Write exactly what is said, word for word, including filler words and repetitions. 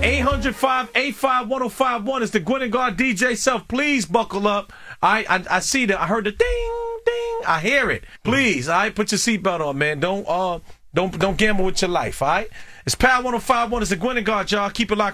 eight hundred, five eight five, one oh five one is the Gwen and Guard D J Self. Please buckle up. I, I I see that. I heard the ding, ding. I hear it. Please, all right, put your seatbelt on, man. Don't uh don't don't gamble with your life, all right? It's Power one oh five one. It's the Gwen and Guard, y'all. Keep it locked.